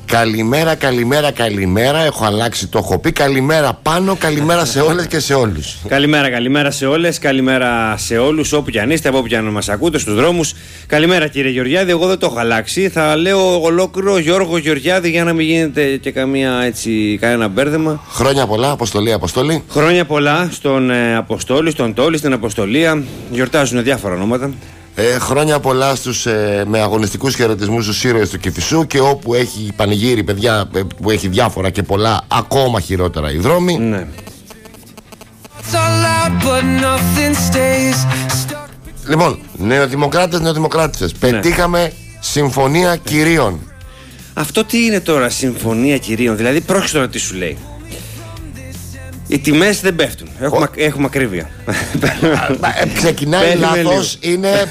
Καλημέρα, καλημέρα, καλημέρα. Έχω αλλάξει, το έχω πει. Καλημέρα πάνω, καλημέρα σε όλες και σε όλους. Καλημέρα, καλημέρα σε όλες, καλημέρα σε όλους, όπου κι αν είστε, από όπου κι αν μας ακούτε, στους δρόμους. Καλημέρα κύριε Γεωργιάδη, εγώ δεν το έχω αλλάξει. Θα λέω ολόκληρο Γιώργο Γεωργιάδη για να μην γίνεται και κανένα μπέρδεμα. Χρόνια πολλά, Αποστολή. Χρόνια πολλά στον Αποστόλη, στον Τόλη, στην Αποστολία. Γιορτάζουν διάφορα ονόματα. Χρόνια πολλά στους με αγωνιστικούς χαιρετισμούς στους ήρωες του Κηφισού, και όπου έχει πανηγύρι, παιδιά, που έχει διάφορα και πολλά, ακόμα χειρότερα οι δρόμοι. Ναι. Λοιπόν, νεοδημοκράτες, πετύχαμε συμφωνία κυρίων. Αυτό τι είναι τώρα, συμφωνία κυρίων? Δηλαδή, πρόκειται τώρα τι σου λέει. Οι τιμές δεν πέφτουν. Έχουμε ακρίβεια. Ξεκινάει λάθος.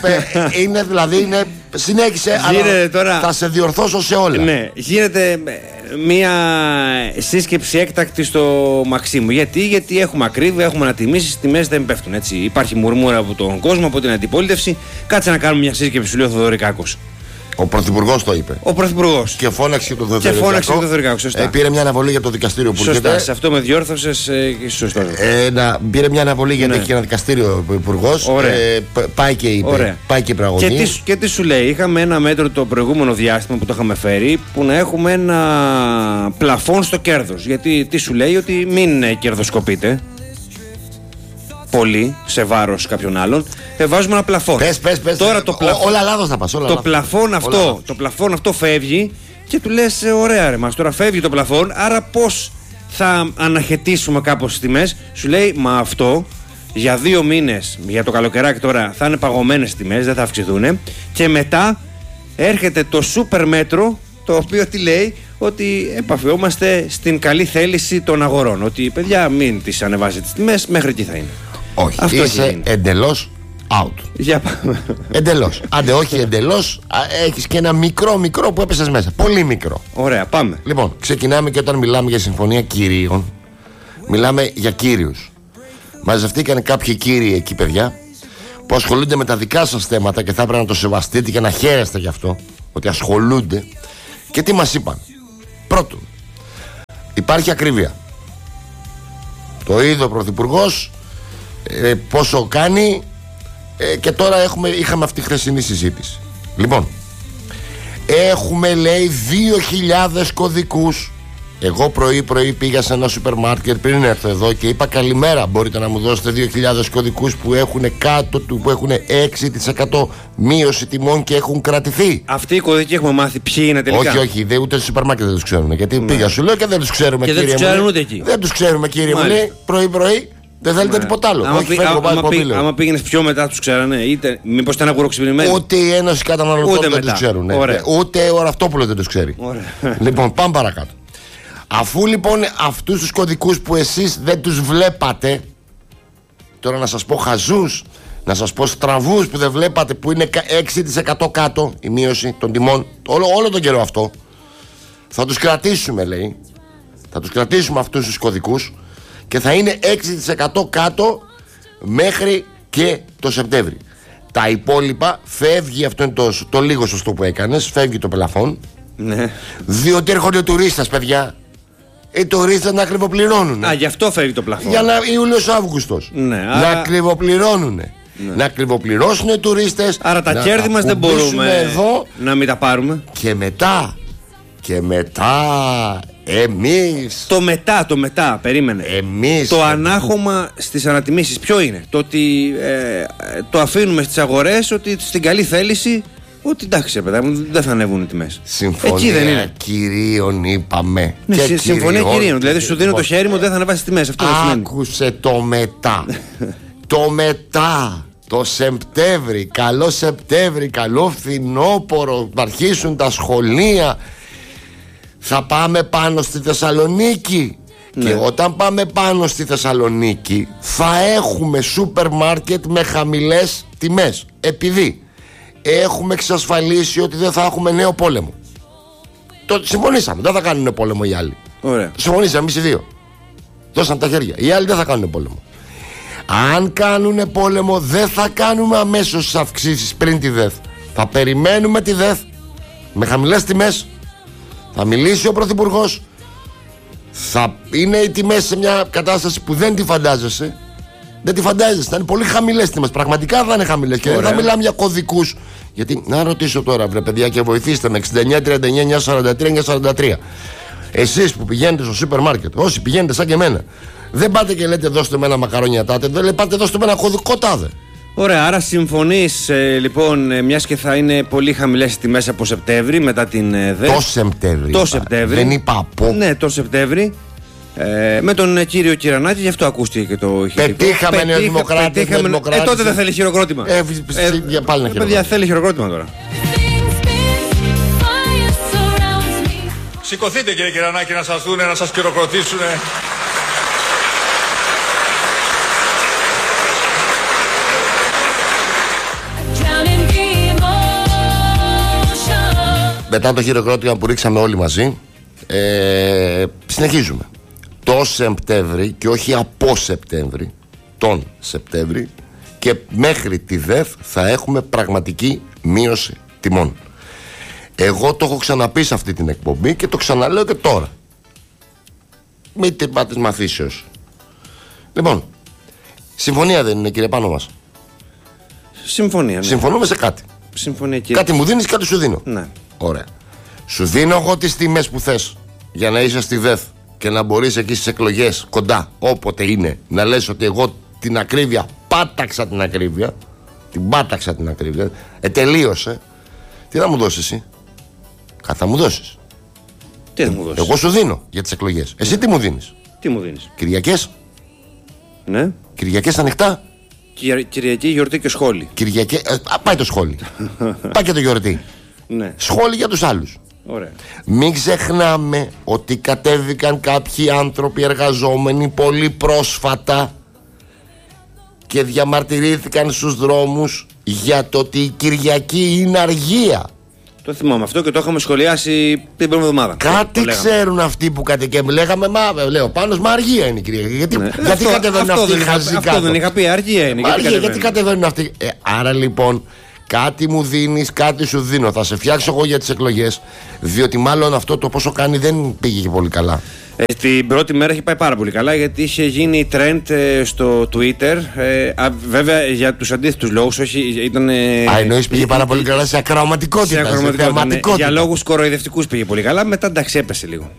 Συνέχισε, αλλά τώρα, θα σε διορθώσω σε όλα. Ναι, γίνεται μια σύσκεψη έκτακτη στο Μαξίμου. Γιατί έχουμε ακρίβεια, έχουμε ανατιμήσεις, οι τιμές δεν πέφτουν. Έτσι. Υπάρχει μουρμούρα από τον κόσμο, από την αντιπολίτευση. Κάτσε να κάνουμε μια σύσκεψη, σου λέει ο Θοδωρικάκος. Ο Πρωθυπουργός το είπε. Ο Πρωθυπουργός. Και φώναξε το Θοδωρικάκο. Σωστά. Πήρε μια αναβολή για το δικαστήριο που έρχεται. Σωστά. Σε αυτό με διόρθωσες. Σωστά. Πήρε μια αναβολή γιατί έχει ένα δικαστήριο ο Υπουργός. Πάει και είπε. Πάει και πραγωγεί. Και τι σου λέει, είχαμε ένα μέτρο το προηγούμενο διάστημα που το είχαμε φέρει, που να έχουμε ένα πλαφόν στο κέρδος. Γιατί τι σου λέει, ότι μην κερδοσκοπείτε πολύ σε βάρος κάποιων άλλων. Βάζουμε ένα πλαφόν. Πες. Τώρα όλα λάθος θα πας. Το πλαφόν αυτό φεύγει και του λες ωραία ρε μας, τώρα φεύγει το πλαφόν, άρα πώς θα αναχαιτήσουμε κάπως τις τιμές? Σου λέει, μα αυτό για 2 μήνες, για το καλοκαιράκι τώρα, θα είναι παγωμένες τιμές, δεν θα αυξηθούν, και μετά έρχεται το σούπερ μέτρο, το οποίο τι λέει? Ότι επαφιόμαστε στην καλή θέληση των αγορών. Ότι παιδιά, μην τις ανεβάζετε τις τιμές, μέχρι εκεί θα είναι. Όχι, αυτό είσαι εντελώς out. Για πάμε. Εντελώς. Άντε, όχι εντελώς. Έχεις και ένα μικρό που έπεσες μέσα. Πολύ μικρό. Ωραία, πάμε. Λοιπόν, ξεκινάμε, και όταν μιλάμε για συμφωνία κυρίων, μιλάμε για κύριους. Μαζευτήκαν κάποιοι κύριοι εκεί, παιδιά, που ασχολούνται με τα δικά σας θέματα και θα έπρεπε να το σεβαστείτε και να χαίρεστε γι' αυτό, ότι ασχολούνται. Και τι μας είπαν? Πρώτον, υπάρχει ακρίβεια. Το είδε ο Πρωθυπουργός πόσο κάνει, και τώρα είχαμε αυτή τη χθεσινή συζήτηση. Λοιπόν, έχουμε, λέει, 2.000 κωδικούς. Εγώ πρωί πήγα σε ένα σούπερ μάρκετ πριν έρθω εδώ και είπα καλημέρα, μπορείτε να μου δώσετε 2.000 κωδικούς που έχουν κάτω του, που έχουν 6% μείωση τιμών και έχουν κρατηθεί? Αυτοί οι κωδικοί έχουμε μάθει ποιοι είναι τελικά? Όχι, ούτε στο σούπερ μάρκετ δεν τους ξέρουν. Γιατί πήγα, σου λέω, και δεν τους ξέρουμε, και κύριε μου. Δεν τους ξέρουμε, κύριε μου. Πρωί. Δεν θέλετε τίποτα άλλο? Άμα πήγαινες πιο μετά, τους ξέρανε? Είτε μήπως ήταν αγουροξυπηρημένοι? Ούτε η Ένωση Καταναλωτών δεν τους ξέρουν. Ούτε ο Ραυτόπουλος δεν τους ξέρει. Λοιπόν, πάμε παρακάτω. Αφού λοιπόν αυτούς τους κωδικούς που εσείς δεν τους βλέπατε, τώρα να σας πω χαζούς, να σας πω στραβούς που δεν βλέπατε, που είναι 6% κάτω η μείωση των τιμών όλο τον καιρό αυτό, θα τους κρατήσουμε, λέει. Θα τους κρατήσουμε αυτούς τους κωδικούς και θα είναι 6% κάτω μέχρι και το Σεπτέμβρη. Τα υπόλοιπα φεύγει, αυτό είναι το λίγο σωστό που έκανες, φεύγει το πελαφόν. Ναι. Διότι έρχονται τουρίστες, παιδιά. Οι τουρίστες να ακριβοπληρώνουν. Γι' αυτό φεύγει το πλαφόν. Για να Ιούλιος-Αύγουστος. Ναι, να ακριβοπληρώνουν. Ναι. Να ακριβοπληρώσουν οι τουρίστες. Άρα τα κέρδη μας δεν μπορούμε εδώ να μην τα πάρουμε. Και μετά εμείς. Το μετά, περίμενε. Το ανάχωμα στις ανατιμήσεις ποιο είναι? Το ότι το αφήνουμε στις αγορές, ότι στην καλή θέληση, ότι εντάξει, παιδά μου, δεν θα ανέβουν οι τιμές. Συμφωνία κυρίων, είπαμε. Ναι, συμφωνία κυρίων. Δηλαδή σου δίνω το χέρι μου ότι δεν θα ανεβάσει τιμές. Αυτό άκουσε το μετά. Το μετά. Το Σεπτέμβρη. Καλό Σεπτέμβρη. Καλό φθινόπωρο. Θα αρχίσουν τα σχολεία. Θα πάμε πάνω στη Θεσσαλονίκη. Ναι. Και όταν πάμε πάνω στη Θεσσαλονίκη θα έχουμε σούπερ μάρκετ με χαμηλές τιμές. Επειδή έχουμε εξασφαλίσει ότι δεν θα έχουμε νέο πόλεμο. Το συμφωνήσαμε, δεν θα κάνουν πόλεμο οι άλλοι. Ωραία. Συμφωνήσαμε εμείς οι δύο. Δώσαν τα χέρια. Οι άλλοι δεν θα κάνουν πόλεμο. Αν κάνουν πόλεμο, δεν θα κάνουμε αμέσως τις αυξήσεις πριν τη ΔΕΘ. Θα περιμένουμε τη ΔΕΘ με χαμηλές τιμές. Θα μιλήσει ο Πρωθυπουργός. Θα είναι οι τιμές σε μια κατάσταση που δεν τη φαντάζεσαι. Δεν τη φαντάζεσαι. Θα είναι πολύ χαμηλές τιμές. Πραγματικά θα είναι χαμηλές. Και δεν θα μιλάμε για κωδικούς. Γιατί να ρωτήσω τώρα, βρε παιδιά, και βοηθήστε με 69, 39, 943, 943. Εσείς που πηγαίνετε στο σούπερ μάρκετ, όσοι πηγαίνετε σαν και εμένα, δεν πάτε και λέτε δώστε με ένα μακαρόνια τάδε, δεν πάτε δώστε με ένα κωδικό τάδε. Ωραία, άρα συμφωνείς λοιπόν, μιας και θα είναι πολύ χαμηλές οι τιμές από Σεπτέμβρη μετά την ΔΕΘ. Το Σεπτέμβρη. Δεν είπα από. Ναι, το Σεπτέμβρη. Με τον κύριο Κυρανάκη, γι' αυτό ακούστηκε και το ηχητικό. Πετύχαμε Νεοδημοκράτες. Τότε δεν θέλει χειροκρότημα. Πάλι να παιδιά, θέλει χειροκρότημα τώρα. Σηκωθείτε κύριε Κυρανάκη να σας δούνε, να σας χειροκροτήσουνε. Μετά το χειροκρότημα που ρίξαμε όλοι μαζί, συνεχίζουμε. Το Σεπτέμβρη και όχι από Σεπτέμβρη, τον Σεπτέμβρη, και μέχρι τη ΔΕΘ θα έχουμε πραγματική μείωση τιμών. Εγώ το έχω ξαναπεί σε αυτή την εκπομπή και το ξαναλέω και τώρα. Μην την πάτε μαθήσεως. Λοιπόν, συμφωνία δεν είναι, κύριε Πάνο μας? Συμφωνία, ναι. Συμφωνούμε σε κάτι. Συμφωνία, κύριε. Κάτι μου δίνεις, κάτι σου δίνω. Ναι. Ωραία. Σου δίνω εγώ τις τιμές που θες για να είσαι στη ΔΕΘ και να μπορείς εκεί στις εκλογές κοντά, όποτε είναι, να λες ότι εγώ την ακρίβεια πάταξα την ακρίβεια. Την πάταξα την ακρίβεια. Τελείωσε. Τι να μου δώσεις εσύ? Κάτι θα μου δώσεις. Τι θα μου δώσεις? Εγώ σου δίνω για τις εκλογές. Εσύ τι μου δίνεις? Τι μου δίνεις? Κυριακές. Ναι. Κυριακές ανοιχτά. Κυριακή, γιορτή και σχόλη. Κυριακές. Πάει το σχόλι. Πάει και το γιορτή. Ναι. Σχόλι για τους άλλους. Ωραία. Μην ξεχνάμε ότι κατέβηκαν κάποιοι άνθρωποι εργαζόμενοι πολύ πρόσφατα και διαμαρτυρήθηκαν στους δρόμους για το ότι η Κυριακή είναι αργία. Το θυμάμαι αυτό και το είχαμε σχολιάσει την προηγούμενη εβδομάδα. Κάτι ξέρουν αυτοί που και λέγαμε, λέω Πάνος, μα αργία είναι η Κυριακή. Γιατί, ναι. γιατί κατεβαίνουν αυτοί οι χαζοί κάτω? Αυτό δεν είχα πει, αργία είναι. Γιατί κατεβαίνουν αυτοί? Άρα λοιπόν, κάτι μου δίνεις, κάτι σου δίνω. Θα σε φτιάξω εγώ για τις εκλογές. Διότι μάλλον αυτό το πόσο κάνει δεν πήγε και πολύ καλά. Στην πρώτη μέρα έχει πάει πάρα πολύ καλά, γιατί είχε γίνει trend στο Twitter. Βέβαια για τους αντίθετους λόγους, όχι ήταν. Εννοείς πήγε πάρα πολύ καλά σε ακροαματικότητα. Σε θεαματικότητα. Για λόγους κοροϊδευτικούς πήγε πολύ καλά, μετά εντάξει έπεσε λίγο.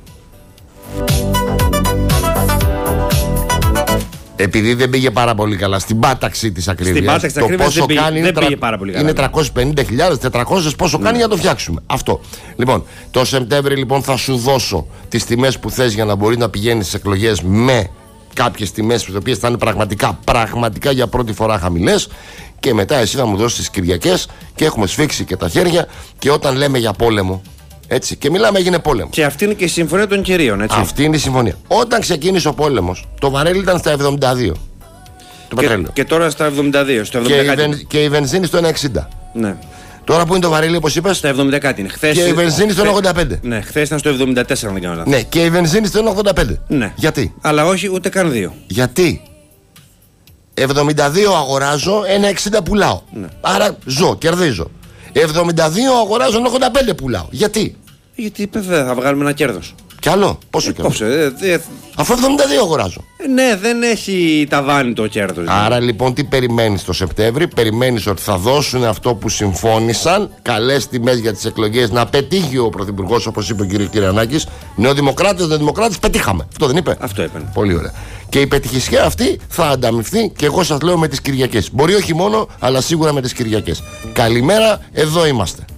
Επειδή δεν πήγε πάρα πολύ καλά στην πάταξη της ακρίβειας, το πόσο κάνει δεν πήγε πάρα πολύ καλά. Είναι 350.000, 400, πόσο κάνει για να το φτιάξουμε. Αυτό. Λοιπόν, το Σεπτέμβρη λοιπόν θα σου δώσω τις τιμές που θες για να μπορεί να πηγαίνεις στις εκλογές με κάποιες τιμές τις οποίες θα είναι πραγματικά για πρώτη φορά χαμηλές, και μετά εσύ θα μου δώσεις τις Κυριακές και έχουμε σφίξει και τα χέρια, και όταν λέμε για πόλεμο, έτσι, και μιλάμε, έγινε πόλεμο. Και αυτή είναι και η συμφωνία των κυρίων, έτσι. Αυτή είναι η συμφωνία. Όταν ξεκίνησε ο πόλεμος, το βαρέλι ήταν στα 72. Το πετρέλαιο. Και τώρα στα 72. Στο 70 και η βενζίνη στο 1,60. Ναι. Τώρα που είναι το βαρέλι, όπως είπες, στα 70 κάτι είναι. Και η βενζίνη στο 85. Ναι, χθες ήταν στο 74, αν κάνω. Ναι, και η βενζίνη στο 85. Ναι. Γιατί? Αλλά όχι ούτε καν 2. Γιατί 72 αγοράζω, 1,60 πουλάω. Ναι. Άρα ζω, κερδίζω. 72 αγοράζω, 85 πουλάω. Γιατί? Γιατί δεν θα βγάλουμε ένα κέρδος. Κι άλλο, πόσο κέρδος? Αφού 72 αγοράζω. Ναι, δεν έχει ταβάνι το κέρδος. Άρα λοιπόν τι περιμένεις το Σεπτέμβρη? Περιμένεις ότι θα δώσουν αυτό που συμφώνησαν, καλές τιμές για τις εκλογές, να πετύχει ο Πρωθυπουργός, όπως είπε ο κ. Κυρανάκης. Νεοδημοκράτες, πετύχαμε. Αυτό δεν είπε? Αυτό είπε. Πολύ ωραία. Και η πετυχησιά αυτή θα ανταμυφθεί, και εγώ σας λέω, με τις Κυριακές. Μπορεί όχι μόνο, αλλά σίγουρα με τις Κυριακές. Καλημέρα, εδώ είμαστε.